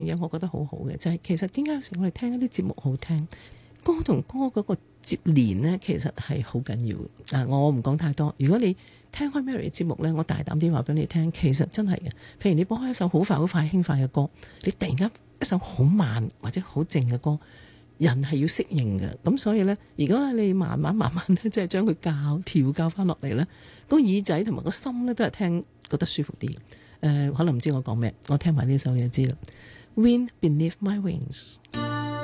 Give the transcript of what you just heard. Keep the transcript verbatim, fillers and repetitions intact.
嘢我覺得好好嘅，就係、是、其實點解有時我哋聽一啲節目好聽，歌同歌嗰個接連呢，其實係好緊要嘅。啊，我唔講太多。如果你聽開 Mary 嘅節目呢，我大膽啲話俾你聽，其實真係嘅。譬如你播開一首好快好快輕快嘅歌，你突然間一首好慢或者好靜嘅歌，人係要適應嘅。咁所以呢，如果你慢慢慢慢咧，即係將佢教調教翻落嚟呢，個耳仔同埋個心呢，都係聽覺得舒服啲。誒、呃，可能唔知我講咩，我聽埋呢首你就知啦。Wind Beneath My Wings。